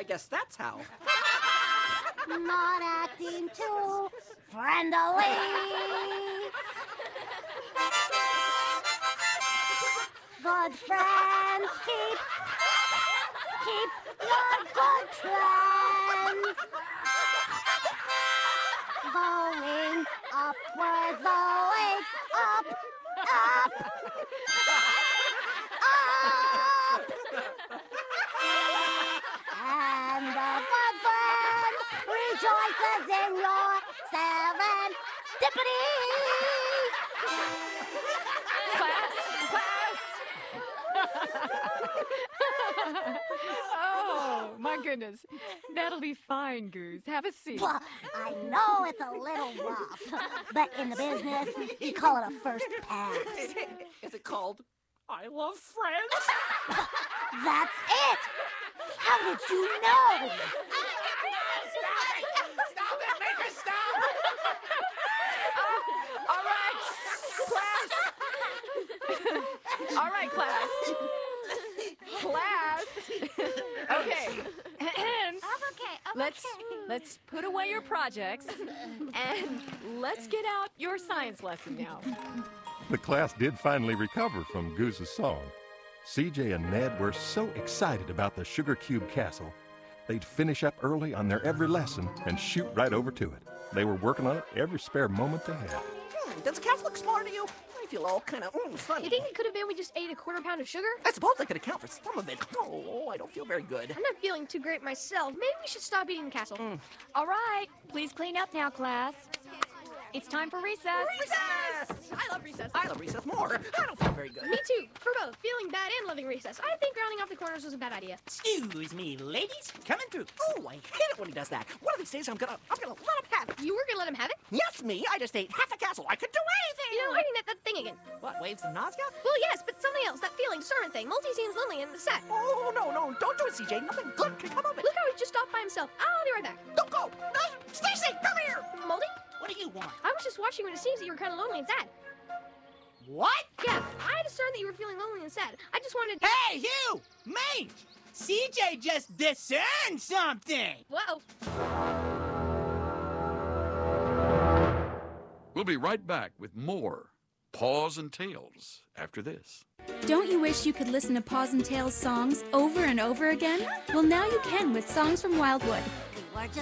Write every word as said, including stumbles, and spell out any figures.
I guess that's how. Not acting too friendly. Good friends keep, keep your good trends going upwards, always up, up, up. And the good friend rejoices in your serendipity. Class, class. Oh, my goodness. That'll be fine, Goose. Have a seat. Well, I know it's a little rough, but in the business, you call it a first pass. Is it called I Love Friends? That's it! How did you know? Stop it! Stop it! Make her stop! All right, class. All right, class. Class. Okay. And I'm okay, I'm let's okay. let's put away your projects and let's get out your science lesson now. The class did finally recover from Goose's song. C J and Ned were so excited about the Sugar Cube Castle, they'd finish up early on their every lesson and shoot right over to it. They were working on it every spare moment they had. Hmm, does the castle look smaller to you? I feel all kind of mm, funny. You think it could have been we just ate a quarter pound of sugar? I suppose I could account for some of it. Oh, I don't feel very good. I'm not feeling too great myself. Maybe we should stop eating the castle. Mm. All right, please clean up now, class. It's time for recess. Recess! I love recess. I love recess more. I don't feel very good. Me too. For both feeling bad and loving recess. I think rounding off the corners was a bad idea. Excuse me, ladies. Coming through. Oh, I hate it when he does that. One of these days I'm gonna, I'm gonna let him have it. You were gonna let him have it? Yes, me. I just ate half a castle. I could do anything. You know, I think that, that thing again. What, waves of nausea? Well, yes, but something else. That feeling, discernment thing. Multi seems lonely and sad. Oh, no, no. Don't do it, C J. Nothing good can come of it. Look how he's just off by himself. I'll be right back. Don't go. No, Stacy, come here. Moldy? What do you want? I was just watching when it seems that you were kind of lonely and sad. What? Yeah, I discerned that you were feeling lonely and sad. I just wanted... Hey, you! Mate! C J just discerned something! Whoa. We'll be right back with more Paws and Tales after this. Don't you wish you could listen to Paws and Tales songs over and over again? Well, now you can with Songs from Wildwood. We were just